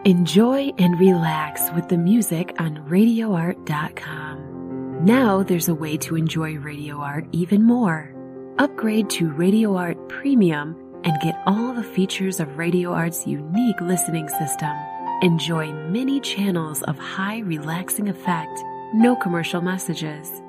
Enjoy and relax with the music on RadioArt.com. Now there's a way to enjoy Radio Art even more. Upgrade to Radio Art Premium and get all the features of Radio Art's unique listening system. Enjoy many channels of high relaxing effect, no commercial messages.